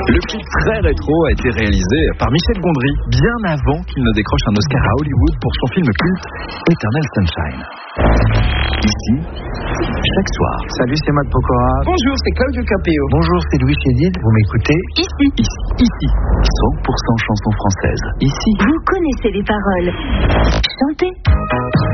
Le clip très rétro a été réalisé par Michel Gondry, bien avant qu'il ne décroche un Oscar à Hollywood pour son film culte Eternal Sunshine. Ici, chaque soir. Salut, c'est Matt Pokora. Bonjour, c'est Claudio Capéo. Bonjour, c'est Louis Chédid. Vous m'écoutez? Ici. 100% chansons françaises. Ici. Vous connaissez les paroles. Chantez.